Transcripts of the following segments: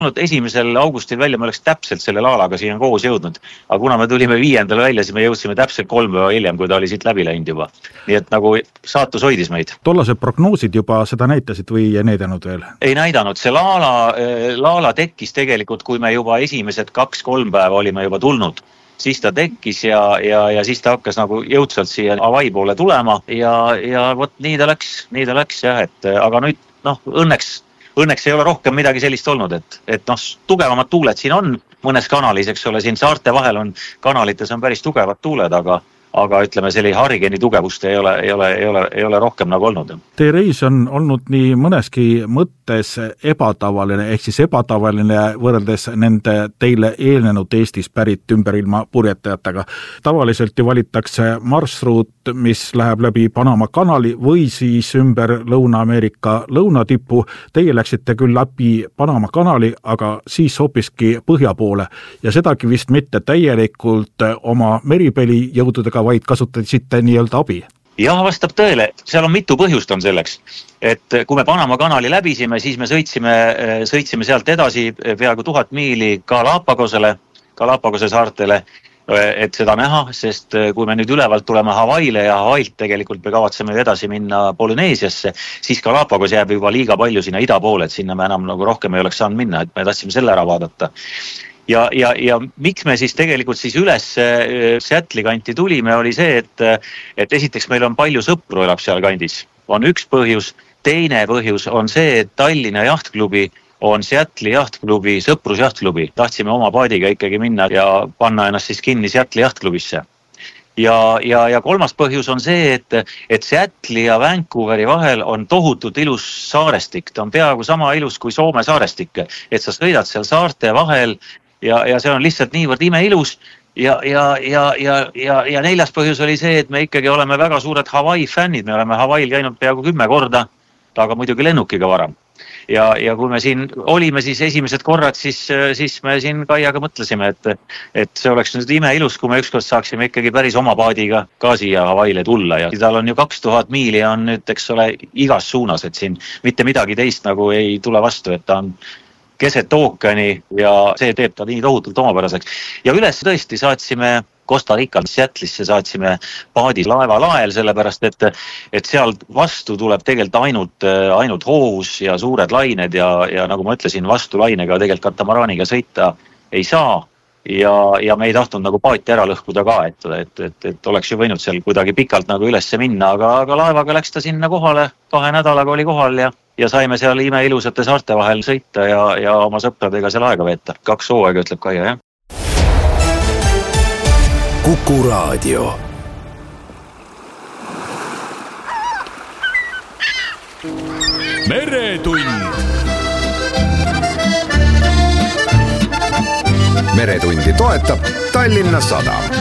1. augustil välja, me oleks täpselt selle laalaga siia koos jõudnud. Aga kuna me tulime 5. välja, siis me jõudsime täpselt 3 päeva hiljem, kui ta oli siit läbi läinud juba. Nii et nagu saatus hoidis meid. Tollased prognoosid juba seda näitasid või ei näidanud veel? Ei näidanud. See laala tekkis tegelikult, kui me juba esimesed 2-3 päeva olime juba tulnud. Siis ta tekkis ja siis ta hakkas nagu jõudsalt siia Hawaii poole tulema ja vot nii ta läks jah, aga nüüd õnneks ei ole rohkem midagi sellist olnud, et tugevamad tuuled siin on mõnes kanalis, eks ole, siin saarte vahel on kanalites on päris tugevad tuuled, aga ütleme, selline harigeni tugevust ei ole rohkem nagu olnud. Teie reis on olnud nii mõneski mõttes ebatavaline, ehk siis ebatavaline võrreldes nende teile eelnenud Eestis pärit ümberilma purjetajatega. Tavaliselt ju valitakse marsruut, mis läheb läbi Panama kanali või siis ümber Lõuna-Ameerika lõunatipu. Teie läksite küll läbi Panama kanali, aga siis hoopiski põhja poole ja sedagi vist mitte täielikult oma meripeli jõududega, vaid kasutasite nii-öelda abi. Jah, vastab tõele. Seal on mitu põhjust on selleks. Et kui me Panama kanali läbisime, siis me sõitsime sealt edasi peaaegu 1000 miili Galapagose saartele, et seda näha, sest kui me nüüd ülevalt tuleme Hawaiile ja Hawaiilt tegelikult me kavatseme edasi minna Polüneesiasse, siis Galapagos jääb juba liiga palju sinna ida poole, et sinna me enam nagu rohkem ei oleks saanud minna, et me tahtsime selle ära vaadata. Ja miks me siis tegelikult siis üles Seattle'i kanti tulime, oli see, et esiteks meil on palju sõpru elab seal kandis. On üks põhjus, teine põhjus on see, et Tallinna jahtklubi on Seattle'i jahtklubi, sõprusjahtklubi. Tahtsime oma paadiga ikkagi minna ja panna ennast siis kinni Seattle'i jahtklubbisse. Ja kolmas põhjus on see, et Seattle'i ja Vancouveri vahel on tohutult ilus saarestik. Ta on peaaegu sama ilus kui Soome saarestik, et sa sõidad seal saarte vahel ja see on lihtsalt niivõrd imeilus. Ja neljas põhjus oli see, et me ikkagi oleme väga suured Hawaii fännid. Me oleme Hawaiil käinud peaaegu 10 korda, aga muidugi lennukiga varem. Ja kui me siin olime siis esimesed korrad, siis me siin Kaiaga mõtlesime, et see oleks nüüd imeilus, kui me ükskord saaksime ikkagi päris oma paadiga ka siia Hawaiile tulla. Ja tal on ju 2000 miili on nüüd, eks ole, igas suunas, et siin mitte midagi teist nagu ei tule vastu, et ta on keset ookeani ja see teeb ta nii tohutult omapäraseks. Ja üles tõesti saatsime Costa Ricalt Seattle'isse saatsime paadis laevalael, sellepärast, et seal vastu tuleb tegelikult ainult hoovus ja suured lained ja nagu ma ütlesin, vastu lainega tegelikult katamaraaniga sõita ei saa ja me ei tahtnud nagu paati ära lõhkuda ka, et oleks ju võinud seal kuidagi pikalt nagu ülesse minna, aga laevaga läks ta sinna kohale, 2 nädalaga oli kohal ja saime seal imeilusate saarte vahel sõita ja oma sõpradega seal aega veeta. 2 hooaega, ütleb Kaia, jah. Kuku Raadio. Meretund. Meretundi toetab Tallinna Sadam.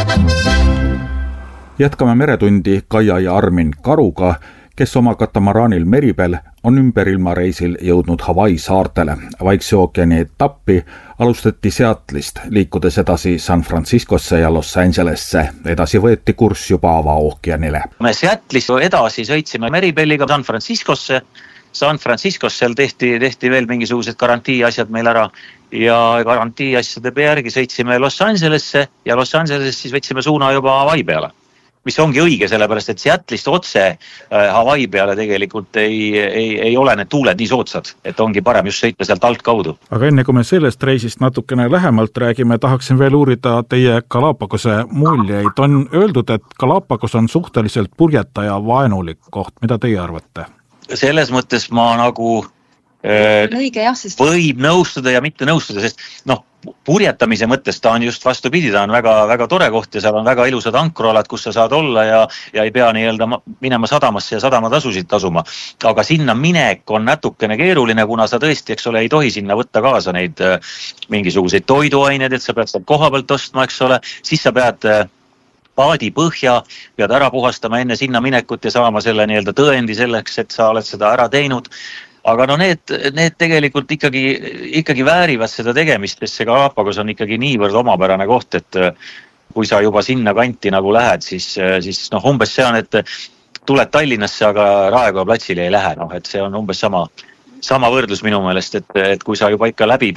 Jätkame Meretundi Kaia ja Armin Karuga, kes oma katamaraanil Meribel on ümberilmareisil jõudnud Hawaii saartele. Vaikse ookeani etappi alustati Seattle'ist, liikudes edasi San Franciscosse ja Los Angelesse. Edasi võeti kurss juba avaookeanile. Me Seattle'ist edasi sõitsime Meribeliga San Franciscosse. San Franciscosse seal tehti veel mingisugused garantiiasjad meil ära ja garantiiasjade järgi sõitsime Los Angelesse ja Los Angelesest siis võtsime suuna juba Hawaii peale. Mis ongi õige, sellepärast, et Seattle'ist otse Hawaii peale tegelikult ei ole need tuuled nii soodsad, et ongi parem just sõita sealt alt kaudu. Aga enne kui me sellest reisist natukene lähemalt räägime, tahaksin veel uurida teie Galapagose muljeid. On öeldud, et Galapagos on suhteliselt purjetaja vaenulik koht. Mida teie arvate? Selles mõttes ma nagu õige, jah, sest võib nõustuda ja mitte nõustuda, sest purjetamise mõttes ta on just vastupidi, ta on väga, väga tore koht ja seal on väga ilusad ankrualad, kus sa saad olla ja ei pea nii-öelda minema sadamasse ja sadamatasusid tasuma. Aga sinna minek on natukene keeruline, kuna sa tõesti, eks ole, ei tohi sinna võtta kaasa neid mingisuguseid toiduaineid, et sa pead seal koha pealt ostma, eks ole, siis sa pead paadi põhja, pead ära puhastama enne sinna minekut ja saama selle nii-öelda tõendi selleks, et sa oled seda ära teinud. Aga need tegelikult ikkagi väärivad seda tegemist, sest see Galapagos on ikkagi niivõrd omapärane koht, et kui sa juba sinna kanti nagu lähed, siis umbes see on, et tuled Tallinnasse, aga Raekoja platsile ei lähe, et see on umbes sama sama võrdlus minu meelest, et kui sa juba ikka läbi